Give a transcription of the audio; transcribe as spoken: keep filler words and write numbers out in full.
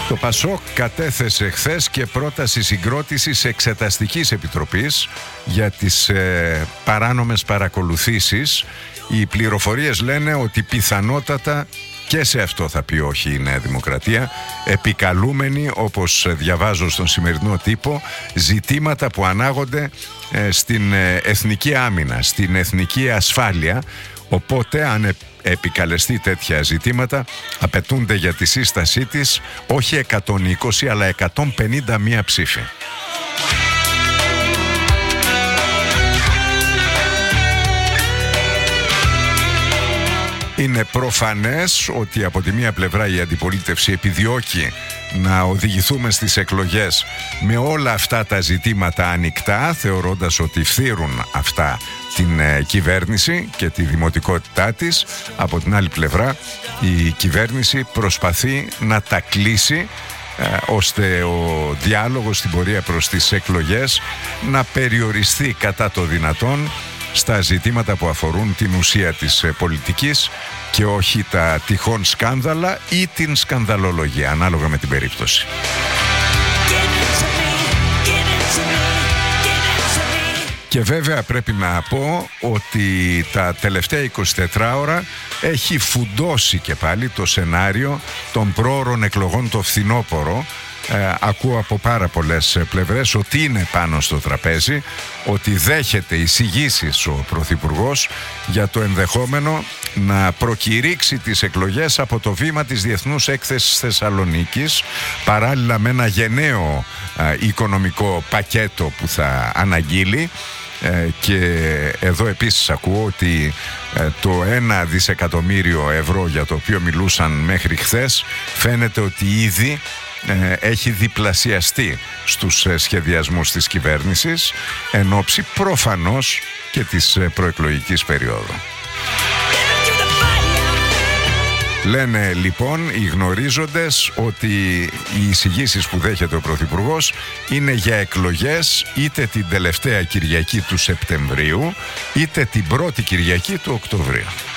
Το ΠΑΣΟΚ κατέθεσε χθες και πρόταση συγκρότησης εξεταστικής επιτροπής για τις ε, παράνομες παρακολουθήσεις. Οι πληροφορίες λένε ότι πιθανότατα και σε αυτό θα πει όχι η Νέα Δημοκρατία, επικαλούμενοι, όπως διαβάζω στον σημερινό τύπο, ζητήματα που ανάγονται ε, στην ε, εθνική άμυνα, στην εθνική ασφάλεια. Οπότε αν επικαλεστεί τέτοια ζητήματα, απαιτούνται για τη σύστασή της όχι εκατόν είκοσι αλλά εκατόν πενήντα μία ψήφοι. Είναι προφανές ότι από τη μία πλευρά η αντιπολίτευση επιδιώκει να οδηγηθούμε στις εκλογές με όλα αυτά τα ζητήματα ανοιχτά, θεωρώντας ότι φθείρουν αυτά την ε, κυβέρνηση και τη δημοτικότητά της. Από την άλλη πλευρά η κυβέρνηση προσπαθεί να τα κλείσει ε, ώστε ο διάλογος στην πορεία προς τις εκλογές να περιοριστεί κατά το δυνατόν στα ζητήματα που αφορούν την ουσία της ε, πολιτικής και όχι τα τυχόν σκάνδαλα ή την σκανδαλολογία, ανάλογα με την περίπτωση. Και βέβαια πρέπει να πω ότι τα τελευταία εικοσιτέσσερις ώρα έχει φουντώσει και πάλι το σενάριο των πρόωρων εκλογών το φθινόπωρο. Ε, ακούω από πάρα πολλές πλευρές ότι είναι πάνω στο τραπέζι, ότι δέχεται εισηγήσεις ο Πρωθυπουργός για το ενδεχόμενο να προκηρύξει τις εκλογές από το βήμα της Διεθνούς Έκθεσης Θεσσαλονίκης, παράλληλα με ένα γενναίο ε, οικονομικό πακέτο που θα αναγγείλει. Ε, και εδώ επίσης ακούω ότι ε, το ένα δισεκατομμύριο ευρώ για το οποίο μιλούσαν μέχρι χθες φαίνεται ότι ήδη ε, έχει διπλασιαστεί στους ε, σχεδιασμούς της κυβέρνησης εν ώψη προφανώς και της ε, προεκλογικής περίοδου. Λένε λοιπόν οι γνωρίζοντες ότι οι εισηγήσεις που δέχεται ο Πρωθυπουργός είναι για εκλογές είτε την τελευταία Κυριακή του Σεπτεμβρίου είτε την πρώτη Κυριακή του Οκτωβρίου.